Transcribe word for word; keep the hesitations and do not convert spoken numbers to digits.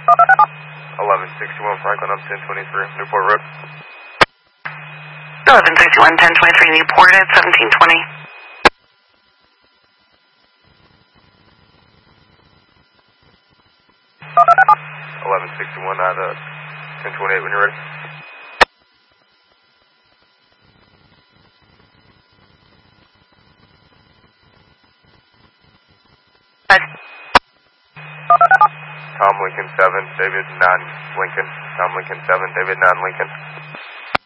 eleven sixty-one Franklin up ten twenty-three, Newport Road. eleven sixty-one, ten twenty-three, Newport at seventeen twenty. eleven sixty-one at uh, ten twenty-eight when you're ready. Tom Lincoln seven, David nine Lincoln. Tom Lincoln seven, David nine Lincoln.